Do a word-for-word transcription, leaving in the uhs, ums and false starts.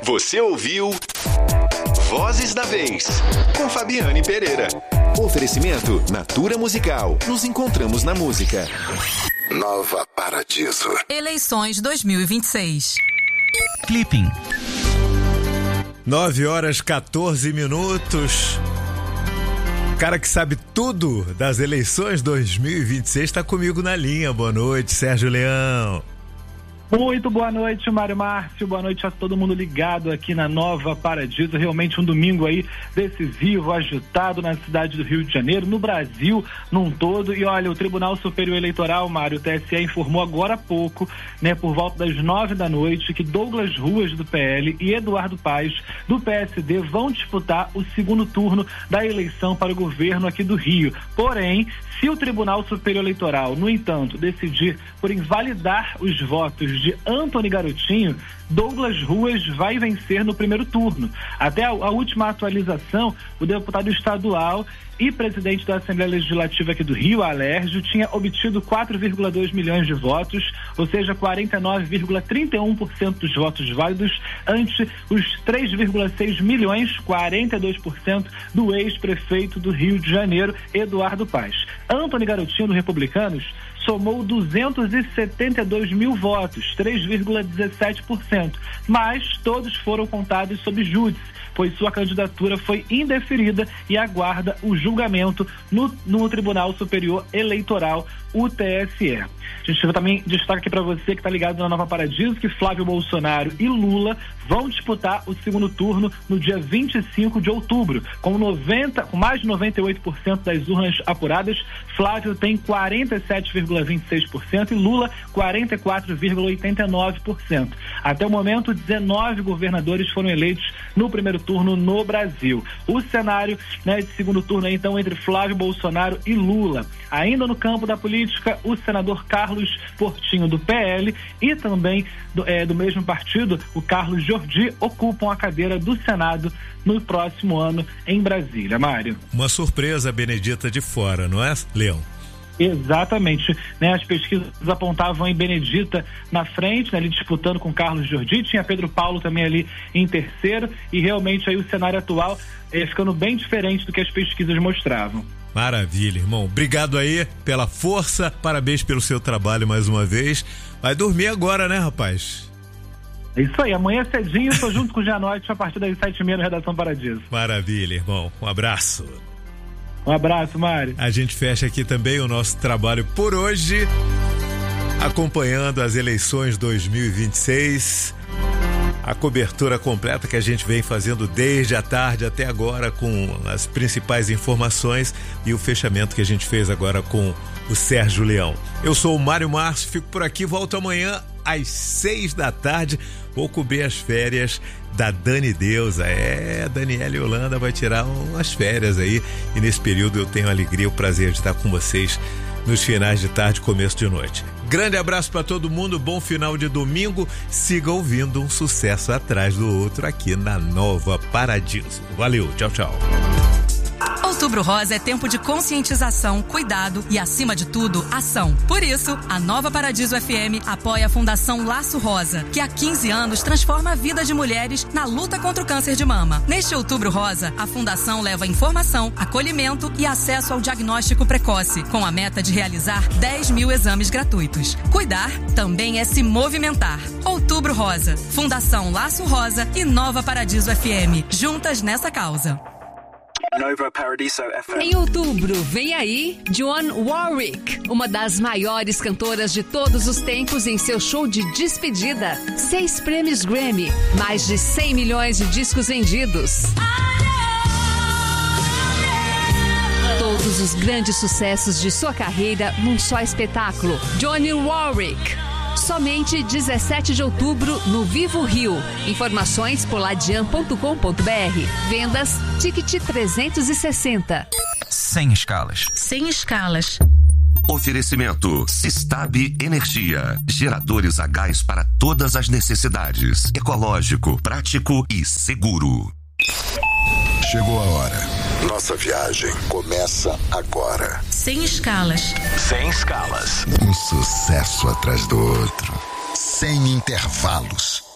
Você ouviu Vozes da Vez, com Fabiane Pereira. Oferecimento Natura Musical. Nos encontramos na música. Nova Paradiso. Eleições dois mil e vinte e seis. Clipping. nove horas e quatorze minutos. O cara que sabe tudo das eleições dois mil e vinte e seis está comigo na linha. Boa noite, Sérgio Leão. Muito boa noite, Mário Márcio. Boa noite a todo mundo ligado aqui na Nova Paradiso. Realmente um domingo aí decisivo, agitado na cidade do Rio de Janeiro, no Brasil num todo. E olha, o Tribunal Superior Eleitoral, Mário, o T S E, informou agora há pouco, né, por volta das nove da noite, que Douglas Ruas, do P L, e Eduardo Paes, do P S D, vão disputar o segundo turno da eleição para o governo aqui do Rio. Porém, se o Tribunal Superior Eleitoral, no entanto, decidir por invalidar os votos de Antony Garotinho, Douglas Ruas vai vencer no primeiro turno. Até a, a última atualização, o deputado estadual e presidente da Assembleia Legislativa aqui do Rio, Alérgio, tinha obtido quatro vírgula dois milhões de votos, ou seja, quarenta e nove vírgula trinta e um por cento dos votos válidos, ante os três vírgula seis milhões, quarenta e dois por cento do ex-prefeito do Rio de Janeiro, Eduardo Paes. Antony Garotinho, do Republicanos, somou duzentos e setenta e dois mil votos, três vírgula dezessete por cento, mas todos foram contados sob júdice, pois sua candidatura foi indeferida e aguarda o julgamento no, no Tribunal Superior Eleitoral, o T S E. A gente também destaca aqui para você que está ligado na Nova Paradiso que Flávio Bolsonaro e Lula vão disputar o segundo turno no dia vinte e cinco de outubro. Com, noventa, com mais de noventa e oito por cento das urnas apuradas, Flávio tem quarenta e sete vírgula vinte e seis por cento e Lula quarenta e quatro vírgula oitenta e nove por cento. Até o momento, dezenove governadores foram eleitos no primeiro turno no Brasil. O cenário, né, de segundo turno é então entre Flávio Bolsonaro e Lula. Ainda no campo da política, o senador Carlos Portinho, do P L, e também do, é, do mesmo partido, o Carlos Jordi, ocupam a cadeira do Senado no próximo ano em Brasília. Mário. Uma surpresa, Benedita de fora, não é, Leão? Exatamente, né? As pesquisas apontavam em Benedita na frente, né, ali disputando com Carlos Jordi, tinha Pedro Paulo também ali em terceiro, e realmente aí o cenário atual é ficando bem diferente do que as pesquisas mostravam. Maravilha, irmão. Obrigado aí pela força, parabéns pelo seu trabalho mais uma vez. Vai dormir agora, né, rapaz? É isso aí, amanhã cedinho eu tô junto com o Gianotti a partir das sete e meia no Redação Paradiso. Maravilha, irmão. Um abraço. Um abraço, Mário. A gente fecha aqui também o nosso trabalho por hoje, acompanhando as eleições dois mil e vinte e seis. A cobertura completa que a gente vem fazendo desde a tarde até agora, com as principais informações e o fechamento que a gente fez agora com o Sérgio Leão. Eu sou o Mário Márcio, fico por aqui, volto amanhã às seis da tarde. Vou cobrir as férias da Dani Deusa. É, a Daniela Yolanda vai tirar umas férias aí, e nesse período eu tenho a alegria e o prazer de estar com vocês nos finais de tarde, começo de noite. Grande abraço para todo mundo, bom final de domingo. Siga ouvindo um sucesso atrás do outro aqui na Nova Paradiso. Valeu, tchau, tchau. Outubro Rosa é tempo de conscientização, cuidado e, acima de tudo, ação. Por isso, a Nova Paradiso F M apoia a Fundação Laço Rosa, que há quinze anos transforma a vida de mulheres na luta contra o câncer de mama. Neste Outubro Rosa, a Fundação leva informação, acolhimento e acesso ao diagnóstico precoce, com a meta de realizar dez mil exames gratuitos. Cuidar também é se movimentar. Outubro Rosa, Fundação Laço Rosa e Nova Paradiso F M, juntas nessa causa. Nova Paradiso F M. Em outubro, vem aí Dionne Warwick, uma das maiores cantoras de todos os tempos, em seu show de despedida. Seis prêmios Grammy, mais de cem milhões de discos vendidos. Todos os grandes sucessos de sua carreira num só espetáculo. Dionne Warwick. Somente dezessete de outubro no Vivo Rio. Informações por ladian ponto com ponto br. Vendas Ticket trezentos e sessenta. Sem escalas. Sem escalas. Oferecimento Sistab Energia. Geradores a gás para todas as necessidades. Ecológico, prático e seguro. Chegou a hora. Nossa viagem começa agora. Sem escalas. Sem escalas. Um sucesso atrás do outro. Sem intervalos.